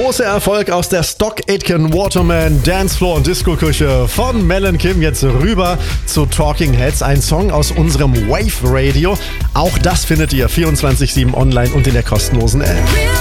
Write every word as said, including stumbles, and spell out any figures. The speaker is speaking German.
großer Erfolg aus der Stock Aitken Waterman Dancefloor und Disco-Küche von Mel und Kim. Jetzt rüber zu Talking Heads, ein Song aus unserem Wave Radio. Auch das findet ihr vierundzwanzig sieben online und in der kostenlosen App.